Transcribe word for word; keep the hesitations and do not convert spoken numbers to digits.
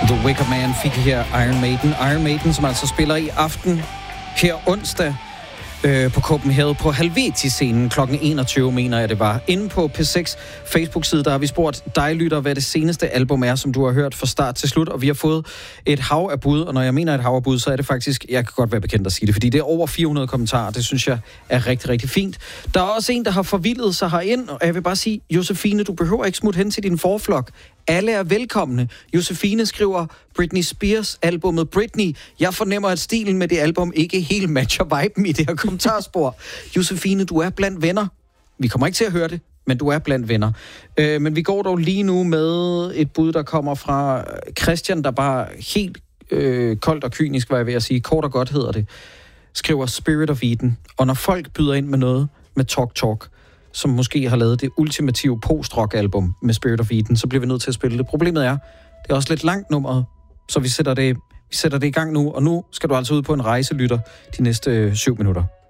The Wicker Man fik her Iron Maiden. Iron Maiden, som altså spiller i aften her onsdag øh, på Copenhagen på Helveti-scenen klokken enogtyve, mener jeg det var. Inde på P seks Facebook-side, der har vi spurgt dig, lytter, hvad det seneste album er, som du har hørt fra start til slut, og vi har fået et hav af bud, og når jeg mener et hav af bud, så er det faktisk, jeg kan godt være bekendt at sige det, fordi det er over fire hundrede kommentarer, det synes jeg er rigtig, rigtig fint. Der er også en, der har forvildet sig herind, og jeg vil bare sige, Josefine, du behøver ikke smutte hen til din forflok. Alle er velkomne. Josefine skriver, Britney Spears albumet Britney. Jeg fornemmer, at stilen med det album ikke helt matcher viben i det her kommentarspor. Josefine, du er blandt venner. Vi kommer ikke til at høre det, men du er blandt venner. Øh, men vi går dog lige nu med et bud, der kommer fra Christian, der bare helt øh, koldt og kynisk, var jeg ved at sige, kort og godt hedder det, skriver Spirit of Eden. Og når folk byder ind med noget med Talk Talk, som måske har lavet det ultimative post-rock-album med Spirit of Eden, så bliver vi nødt til at spille det. Problemet er, det er også lidt langt nummeret, så vi sætter det, vi sætter det i gang nu, og nu skal du altså ud på en rejse, lytter, de næste øh, syv minutter.